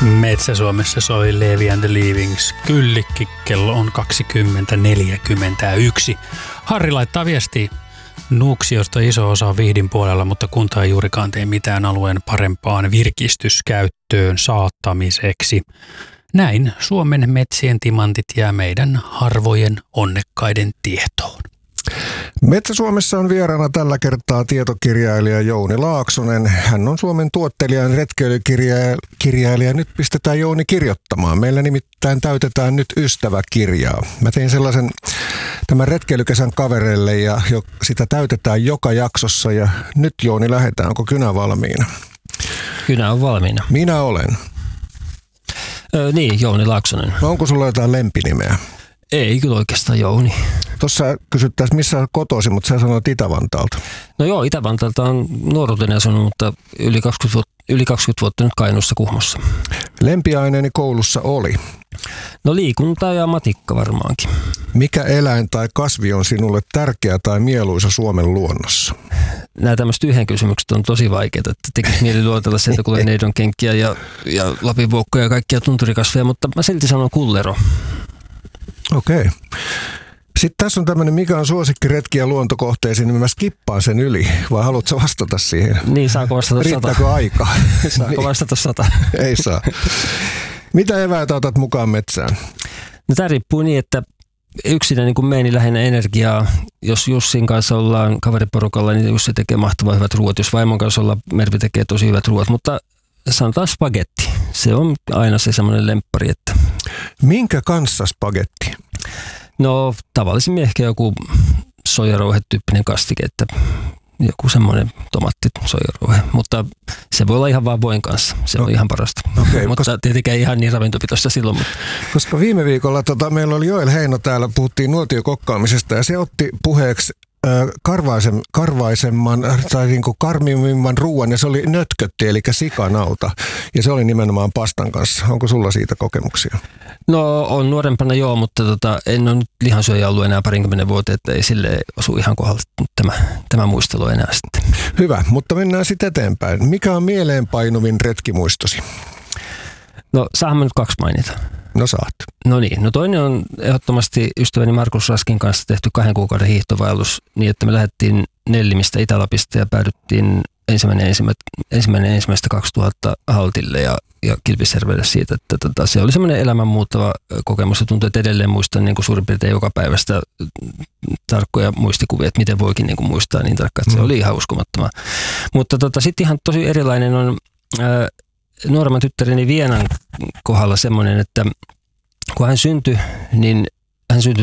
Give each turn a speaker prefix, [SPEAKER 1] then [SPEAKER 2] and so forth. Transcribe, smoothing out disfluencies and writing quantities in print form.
[SPEAKER 1] Metsä-Suomessa soi Levi and the Leavings. Kyllikki, kello on 20:41. Harri laittaa viestiä. Nuuksiosta iso osa on Vihdin puolella, mutta kunta ei juurikaan tee mitään alueen parempaan virkistyskäyttöön saattamiseksi. Näin Suomen metsien timantit jää meidän harvojen onnekkaiden tietoon.
[SPEAKER 2] Metsä-Suomessa on vieraana tällä kertaa tietokirjailija Jouni Laaksonen. Hän on Suomen tuottelijan retkeilykirjailija. Nyt pistetään Jouni kirjoittamaan. Meillä nimittäin täytetään nyt ystäväkirjaa. Mä tein sellaisen tämän retkeilykesän kavereille ja sitä täytetään joka jaksossa. Ja nyt Jouni lähdetään. Onko kynä valmiina?
[SPEAKER 3] Kynä on valmiina.
[SPEAKER 2] Minä olen.
[SPEAKER 3] Niin, Jouni Laaksonen.
[SPEAKER 2] No onko sulla jotain lempinimeä?
[SPEAKER 3] Ei kyllä oikeastaan Jouni.
[SPEAKER 2] Tuossa kysyttäisiin, missä olet kotoisin, mutta sä sanoit Itä-Vantaalta.
[SPEAKER 3] No joo, Itä-Vantaalta on nuoruuteni asunut, mutta yli 20 vuotta nyt Kainuussa Kuhmossa.
[SPEAKER 2] Lempiaineeni koulussa oli?
[SPEAKER 3] No liikunta ja matikka varmaankin.
[SPEAKER 2] Mikä eläin tai kasvi on sinulle tärkeä tai mieluisa Suomen luonnossa?
[SPEAKER 3] Nämä tämmöiset yhden kysymykset on tosi vaikeita, että tekisi mieli luotella sieltä, kun neidon kenkkiä ja lapivuokkoja ja kaikkia tunturikasveja, mutta mä silti sanon kullero.
[SPEAKER 2] Okei. Sitten tässä on tämmöinen, mikä on suosikkiretki ja luontokohteisiin, niin mä skippaan sen yli. Vai haluatko vastata siihen?
[SPEAKER 3] Niin, saako vastata 100?
[SPEAKER 2] Riittääkö aikaa?
[SPEAKER 3] Saako vastata 100?
[SPEAKER 2] Ei saa. Mitä eväitä otat mukaan metsään?
[SPEAKER 3] No tämä riippuu niin, että yksinä niin kun meini lähinnä energiaa. Jos Jussin kanssa ollaan kaveriporukalla, niin Jussi tekee mahtavan hyvät ruoat. Jos vaimon kanssa ollaan, Mervi tekee tosi hyvät ruoat. Mutta sanotaan spagetti. Se on aina se semmoinen lemppari. Että
[SPEAKER 2] minkä kanssa spagetti?
[SPEAKER 3] No tavallisimmin ehkä joku soijarouhe-tyyppinen kastike, että joku semmoinen tomaatti-soijarouhe, mutta se voi olla ihan vaan voin kanssa. Se on ihan parasta. Okay, mutta tietenkään ihan niin ravintopitoista silloin. Mutta
[SPEAKER 2] koska viime viikolla meillä oli Joel Heino täällä, puhuttiin nuotiokokkaamisesta ja se otti puheeksi karvaisemman tai niin kuin karmimman ruoan ja se oli nötkötti eli sikanauta ja se oli nimenomaan pastan kanssa. Onko sulla siitä kokemuksia?
[SPEAKER 3] No on nuorempana joo, mutta en ole nyt lihansyöjä ollut enää 20 vuotta, että ei sille osu ihan kohdalta tämä muistelu enää sitten.
[SPEAKER 2] Hyvä, mutta mennään sitten eteenpäin. Mikä on mieleenpainuvin retkimuistosi?
[SPEAKER 3] No saanhan mä nyt 2 mainita.
[SPEAKER 2] No saat. No
[SPEAKER 3] niin, no toinen on ehdottomasti ystäväni Markus Raskin kanssa tehty 2 kuukauden hiihtovaellus niin, että me lähdettiin Nellimistä Itä-Lapista ja päädyttiin 1.1.2000 Haltille ja Kilpisjärvelle siitä, että se oli semmoinen elämänmuuttava kokemus ja tuntuu, että edelleen muistan niin kuin suurin piirtein joka päivästä tarkkoja muistikuvia, että miten voikin niin kuin muistaa niin tarkkaan, että se oli ihan uskomattomaa. Mutta sitten ihan tosi erilainen on nuoremman tyttäreni Vienan kohdalla semmoinen, että kun hän syntyi, niin